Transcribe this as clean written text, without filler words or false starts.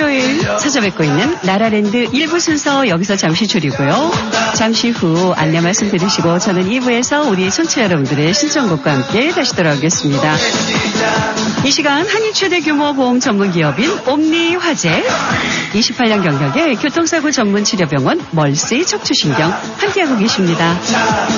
토요일 찾아뵙고 있는 나라랜드 1부 순서 여기서 잠시 줄이고요. 잠시 후 안내 말씀 드리시고 저는 2부에서 우리 청취자 여러분들의 신청곡과 함께 다시 돌아오겠습니다. 이 시간 한일 최대 규모 보험 전문 기업인 옴니화재, 28년 경력의 교통사고 전문 치료병원 멀스의 척추신경 함께하고 계십니다.